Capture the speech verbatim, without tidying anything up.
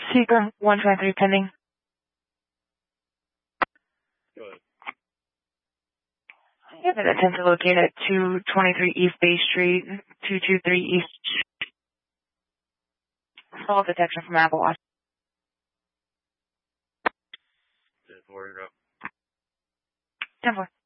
Seeker one five three pending. Go ahead. I have an attempt to locate at two twenty-three East Bay Street, two two three East. Fall detection from Apple Watch. ten four, you're up. ten four.